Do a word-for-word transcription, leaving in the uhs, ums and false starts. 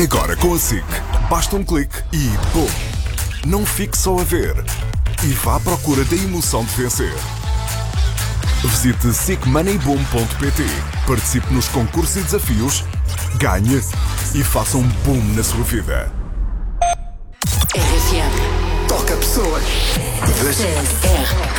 Agora com a SIC, basta um clique e bum! Não fique só a ver e vá à procura da emoção de vencer. Visite sic money boom ponto pt, participe nos concursos e desafios, ganhe e faça um boom na sua vida. R F M. Toca pessoas. R